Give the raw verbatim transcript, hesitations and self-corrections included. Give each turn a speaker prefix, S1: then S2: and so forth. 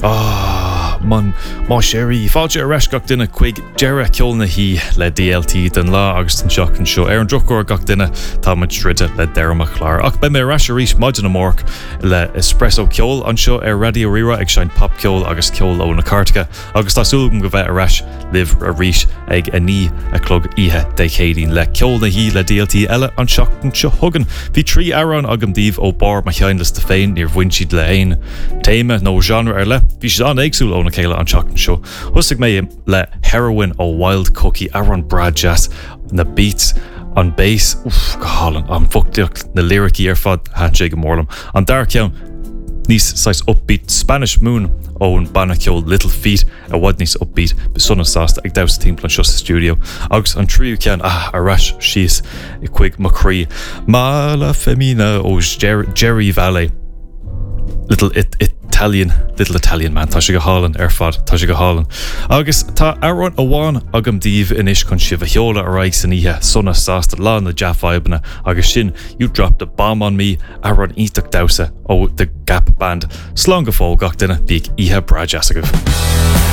S1: Ah, man, má sérí fáilte a reis gach duine chuig deire ceolna hí le D L T den lá agus an seach an seo ar an drochóir gach duine tá muid stride le deirmach chláir. Ach be mé reis a rís maidin na mórc le espresso ceol an seo ar Radio Rira ag sein pop ceol agus ceol ó na cartacha agus tásúlagam go bheith a reis liv a rís ag a ní a clog ihe de chédín le ceol na hí le D L T eile an seach an seo thugan. Bhí trí áran agam díomh ó bar ma cheanlas de féin níor bhain siad le hain téime nó genre ar le. Bhí sé an éagsúil óna chéile an seach an seo. Thusig mé le Heroin ó Wild Cookie Aaron Brad Jazz na beats an bass uff gohalan an fuchtiocht na lyricí ar fad handse go mórlam an dar ceann níos sais upbeat Spanish Moon ón banna ceol Little Feet a bhd níos upbeat be sunna sásta ag daos timppla an seo sa studio agus an tríú ceann ah a reis síos i chuig macrí Mala Femina ó Jerry, Jerry Valley Little it, Italian Little Italian man tá sé go hálan ar fad tá sé go hálan agus tá Aaron Awan agam díomh inis chun sibh a heola a raig san ihe sunna sásta lá na Jaffaibna agus sin You Dropped a Bomb on Me Aaron ítach dasa ó The Gap Band slán go fóil gach duine bíag ihe Brad Jazz agah.